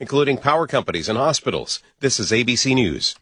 including power companies and hospitals. This is ABC News.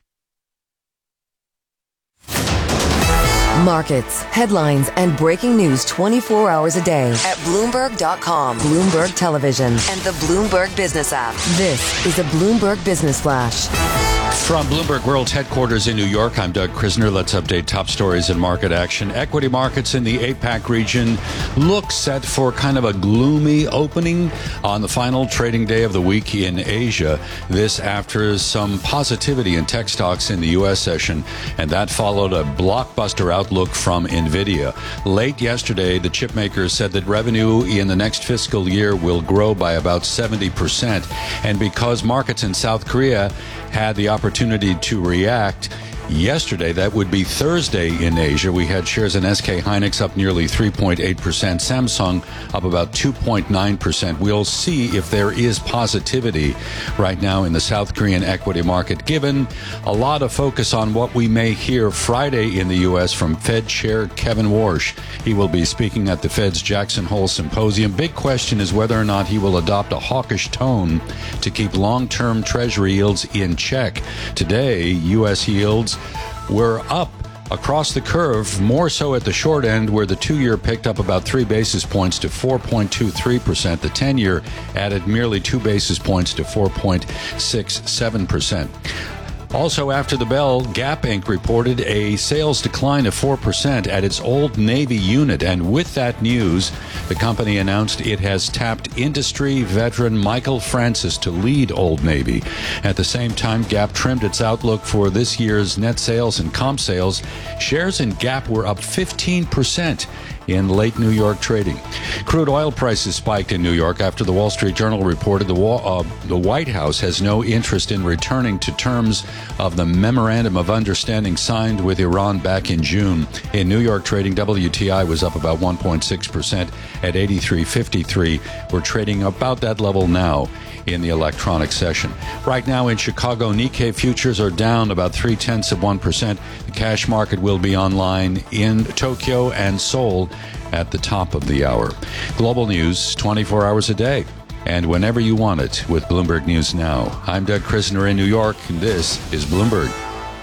Markets, headlines, and breaking news 24 hours a day at Bloomberg.com, Bloomberg Television, and the Bloomberg Business app. This is a Bloomberg Business Flash. From Bloomberg World's headquarters in New York, I'm Doug Krisner. Let's update top stories and market action. Equity markets in the APAC region look set for kind of a gloomy opening on the final trading day of the week in Asia. This after some positivity in tech stocks in the U.S. session, and that followed a blockbuster outlook from NVIDIA. Late yesterday, the chip makers said that revenue in the next fiscal year will grow by about 70%. And because markets in South Korea had the opportunity to react yesterday, that would be Thursday in Asia, we had shares in SK Hynix up nearly 3.8%, Samsung up about 2.9%. We'll see if there is positivity right now in the South Korean equity market, given a lot of focus on what we may hear Friday in the U.S. from Fed Chair Kevin Warsh. He will be speaking at the Fed's Jackson Hole Symposium. Big question is whether or not he will adopt a hawkish tone to keep long-term Treasury yields in check. Today, U.S. yields were up across the curve, more so at the short end, where the 2-year picked up about 3 basis points to 4.23%. The 10-year added merely 2 basis points to 4.67%. Also after the bell, Gap Inc. reported a sales decline of 4% at its Old Navy unit. And with that news, the company announced it has tapped industry veteran Michael Francis to lead Old Navy. At the same time, Gap trimmed its outlook for this year's net sales and comp sales. Shares in Gap were up 15% in late New York trading. Crude oil prices spiked in New York after the Wall Street Journal reported the White House has no interest in returning to terms of the Memorandum of Understanding signed with Iran back in June. In New York trading, WTI was up about 1.6% at 83.53. We're trading about that level now in the electronic session. Right now in Chicago, Nikkei futures are down about 0.3%. The cash market will be online in Tokyo and Seoul at the top of the hour. Global news 24 hours a day and whenever you want it with Bloomberg News Now. I'm Doug Krisner in New York, and this is Bloomberg.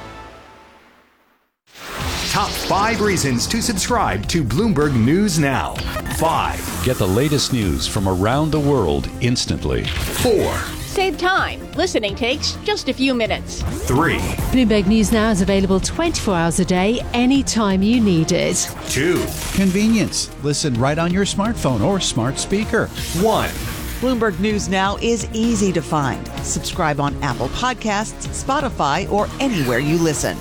Top 5 reasons to subscribe to Bloomberg News Now. 5. Get the latest news from around the world instantly. 4. Save time. Listening takes just a few minutes. 3. Bloomberg News Now is available 24 hours a day, anytime you need it. 2. Convenience. Listen right on your smartphone or smart speaker. 1. Bloomberg News Now is easy to find. Subscribe on Apple Podcasts, Spotify, or anywhere you listen.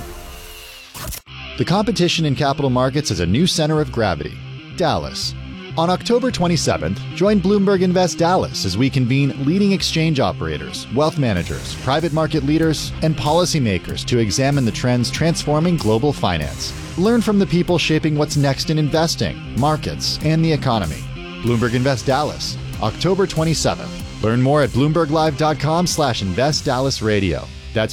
The competition in capital markets has a new center of gravity, Dallas. On October 27th, join Bloomberg Invest Dallas as we convene leading exchange operators, wealth managers, private market leaders, and policymakers to examine the trends transforming global finance. Learn from the people shaping what's next in investing, markets, and the economy. Bloomberg Invest Dallas, October 27th. Learn more at BloombergLive.com/InvestDallasRadio. That's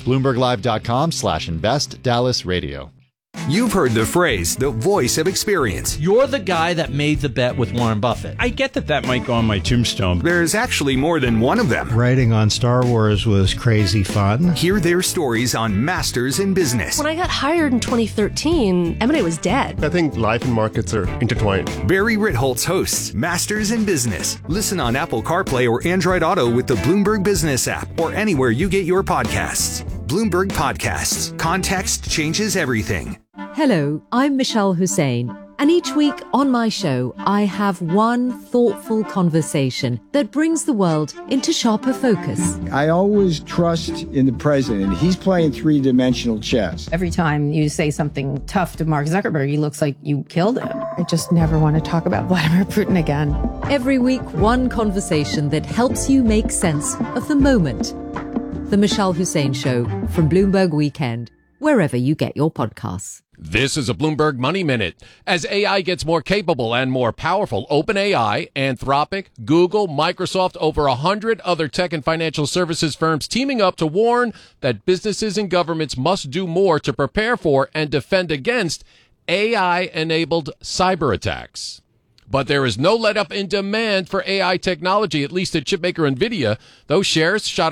BloombergLive.com/InvestDallasRadio. You've heard the phrase, the voice of experience. You're the guy that made the bet with Warren Buffett. I get that might go on my tombstone. There's actually more than one of them. Writing on Star Wars was crazy fun. Hear their stories on Masters in Business. When I got hired in 2013, M&A was dead. I think life and markets are intertwined. Barry Ritholtz hosts Masters in Business. Listen on Apple CarPlay or Android Auto with the Bloomberg Business app or anywhere you get your podcasts. Bloomberg Podcasts. Context changes everything. Hello, I'm Michelle Hussein, and each week on my show, I have one thoughtful conversation that brings the world into sharper focus. I always trust in the president. He's playing three-dimensional chess. Every time you say something tough to Mark Zuckerberg, he looks like you killed him. I just never want to talk about Vladimir Putin again. Every week, one conversation that helps you make sense of the moment. The Michelle Hussein Show from Bloomberg Weekend, wherever you get your podcasts. This is a Bloomberg Money Minute. As AI gets more capable and more powerful, OpenAI, Anthropic, Google, Microsoft, over 100 other tech and financial services firms teaming up to warn that businesses and governments must do more to prepare for and defend against AI-enabled cyber attacks. But there is no let-up in demand for AI technology, at least at chipmaker NVIDIA. Those shares shot